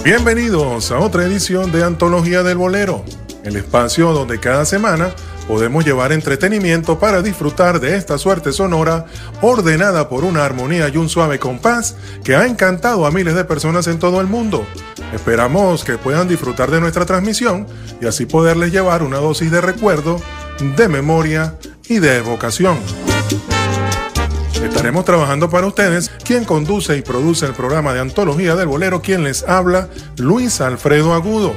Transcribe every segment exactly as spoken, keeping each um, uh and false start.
Bienvenidos a otra edición de Antología del Bolero, el espacio donde cada semana podemos llevar entretenimiento para disfrutar de esta suerte sonora ordenada por una armonía y un suave compás que ha encantado a miles de personas en todo el mundo. Esperamos que puedan disfrutar de nuestra transmisión y así poderles llevar una dosis de recuerdo, de memoria y de evocación. Estaremos trabajando para ustedes, quien conduce y produce el programa de Antología del Bolero, quien les habla, Luis Alfredo Agudo.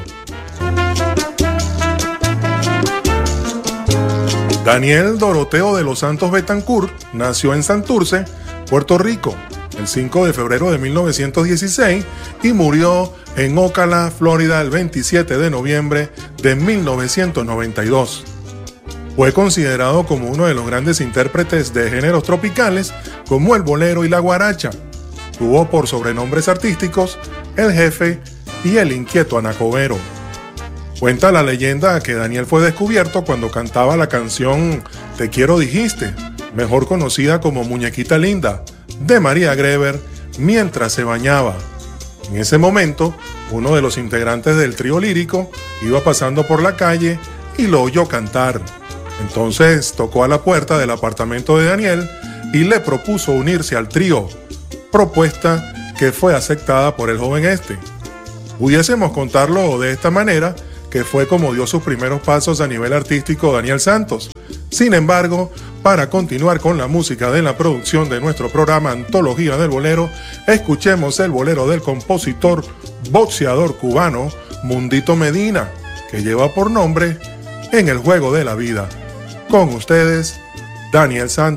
Daniel Doroteo de los Santos Betancourt nació en Santurce, Puerto Rico, el cinco de febrero de mil novecientos dieciséis y murió en Ocala, Florida, el veintisiete de noviembre de mil novecientos noventa y dos. Fue considerado como uno de los grandes intérpretes de géneros tropicales como el bolero y la guaracha. Tuvo por sobrenombres artísticos El Jefe y El Inquieto Anacobero. Cuenta la leyenda que Daniel fue descubierto cuando cantaba la canción Te Quiero Dijiste, mejor conocida como Muñequita Linda, de María Greber, mientras se bañaba. En ese momento, uno de los integrantes del trío lírico iba pasando por la calle y lo oyó cantar. Entonces tocó a la puerta del apartamento de Daniel y le propuso unirse al trío, propuesta que fue aceptada por el joven este. Pudiésemos contarlo de esta manera, que fue como dio sus primeros pasos a nivel artístico Daniel Santos. Sin embargo, para continuar con la música de la producción de nuestro programa Antología del Bolero, escuchemos el bolero del compositor, boxeador cubano Mundito Medina, que lleva por nombre En el Juego de la Vida. Con ustedes, Daniel Santos.